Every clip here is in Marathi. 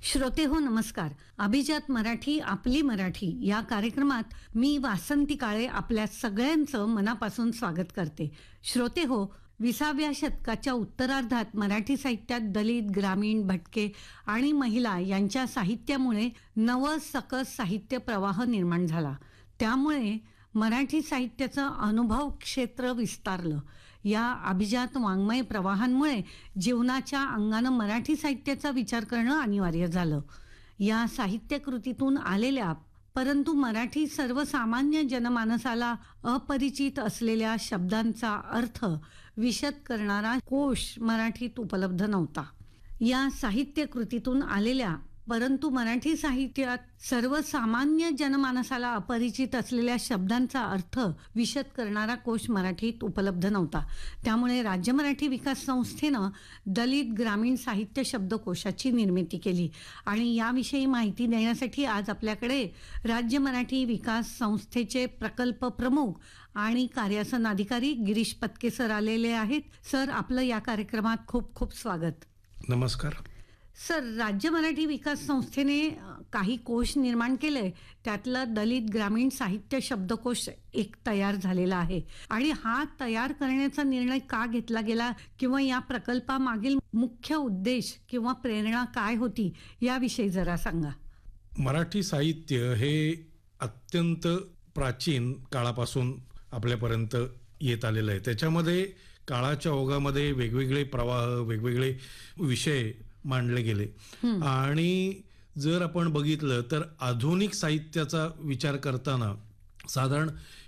श्रोते हो नमस्कार. अभिजात मराठी आपली मराठी या कार्यक्रमात मी वासंती काळे आपल्या सगळ्यांचं मनापासून स्वागत करते. श्रोते हो, 20व्या शतकाच्या उत्तरार्धात मराठी साहित्यात दलित, ग्रामीण, भटके आणि महिला यांच्या साहित्यामुळे नवं सकस साहित्य प्रवाह निर्माण झाला. त्यामुळे मराठी साहित्याचं अनुभव क्षेत्र विस्तारलं. या अभिजात वाङ्मय प्रवाहांमुळे जीवनाच्या अंगानं मराठी साहित्याचा विचार करणं अनिवार्य झालं. या साहित्यकृतीतून आलेल्या परंतु मराठी सर्वसामान्य जनमानसाला अपरिचित असलेल्या शब्दांचा अर्थ विशद करणारा कोश मराठीत उपलब्ध नव्हता. या साहित्यकृतीतून आलेल्या परंतु मराठी साहित्यात सर्वसामान्य जनमानसाला अपरिचित असलेल्या शब्दांचा अर्थ विशद करणारा कोश मराठीत उपलब्ध नव्हता. त्यामुळे राज्य मराठी विकास संस्थेनं दलित ग्रामीण साहित्य शब्दकोशाची निर्मिती केली आणि याविषयी माहिती देण्यासाठी आज आपल्याकडे राज्य मराठी विकास संस्थेचे प्रकल्प प्रमुख आणि कार्यासन अधिकारी गिरीश पत्के सर आलेले आहेत. सर, आपलं या कार्यक्रमात खूप खूप स्वागत. नमस्कार सर, राज्य मराठी विकास संस्थेने काही कोश निर्माण केले. त्यातलं दलित ग्रामीण साहित्य शब्दकोश एक तयार झालेला आहे आणि हा तयार करण्याचा निर्णय का घेतला गेला किंवा या प्रकल्पामागील मुख्य उद्देश किंवा प्रेरणा काय होती याविषयी जरा सांगा. मराठी साहित्य हे अत्यंत प्राचीन काळापासून आपल्यापर्यंत येत आलेलं आहे. त्याच्यामध्ये काळाच्या ओघामध्ये वेगवेगळे प्रवाह, वेगवेगळे विषय मांडले गेले आणि जर आपण बघितलं तर आधुनिक साहित्याचा विचार करताना साधारण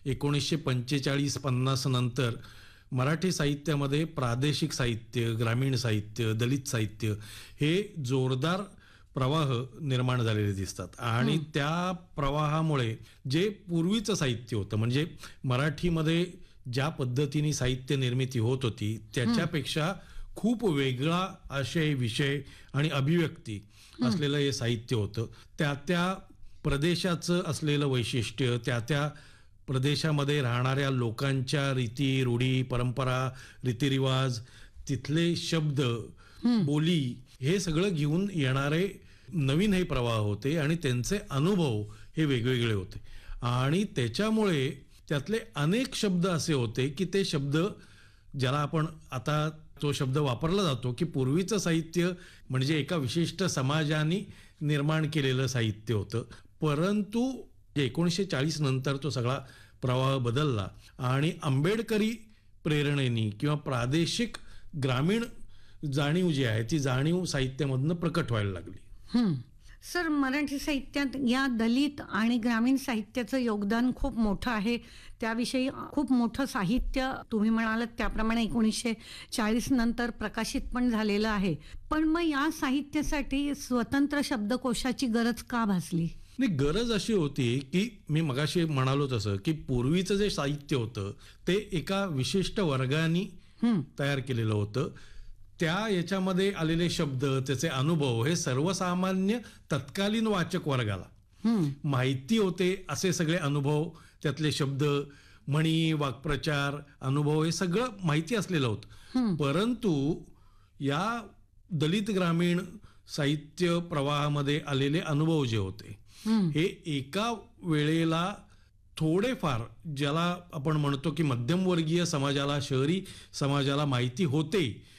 1945-50 नंतर मराठी साहित्यामध्ये प्रादेशिक साहित्य, ग्रामीण साहित्य, दलित साहित्य हे जोरदार प्रवाह निर्माण झालेले दिसतात आणि त्या प्रवाहामुळे जे पूर्वीचं साहित्य होतं, म्हणजे मराठीमध्ये ज्या पद्धतीने साहित्य निर्मिती होत होती त्याच्यापेक्षा खूप वेगळा आशय, विषय आणि अभिव्यक्ती असलेलं हे साहित्य होतं. त्या प्रदेशाचं असलेलं वैशिष्ट्य, त्या प्रदेशामध्ये राहणाऱ्या लोकांच्या रीती, रूढी, परंपरा, रीतिरिवाज, तिथले शब्द, बोली हे सगळं घेऊन येणारे नवीन हे प्रवाह होते आणि त्यांचे अनुभव हे वेगवेगळे होते आणि त्याच्यामुळे त्यातले अनेक शब्द असे होते की ते शब्द ज्याला आपण आता तो शब्द वापरला जातो की पूर्वीचं साहित्य म्हणजे एका विशिष्ट समाजाने निर्माण केलेलं साहित्य होतं. परंतु 1940 नंतर तो सगळा प्रवाह बदलला आणि आंबेडकरी प्रेरणेने किंवा प्रादेशिक ग्रामीण जाणीव जी आहे ती जाणीव साहित्यामधनं प्रकट व्हायला लागली. सर, मराठी साहित्यात या दलित आणि ग्रामीण साहित्याचं योगदान खूप मोठं आहे. त्याविषयी खूप मोठं साहित्य तुम्ही म्हणालात त्याप्रमाणे 1940 नंतर प्रकाशित पण झालेलं आहे. पण मग या साहित्यासाठी स्वतंत्र शब्दकोशाची गरज का भासली? नाही, गरज अशी होती की मी मगाशी म्हणालो तसं की पूर्वीचं जे साहित्य होतं ते एका विशिष्ट वर्गाने तयार केलेलं होतं. त्या याच्यामध्ये आलेले शब्द, त्याचे अनुभव हे सर्वसामान्य तत्कालीन वाचक वर्गाला माहिती होते. असे सगळे अनुभव, त्यातले शब्द, म्हणी, वाक्प्रचार, अनुभव हे सगळं माहिती असलेलं होतं. परंतु या दलित ग्रामीण साहित्य प्रवाहामध्ये आलेले अनुभव जे होते हे एका वेळेला थोडेफार ज्याला आपण म्हणतो की मध्यमवर्गीय समाजाला, शहरी समाजाला माहिती होते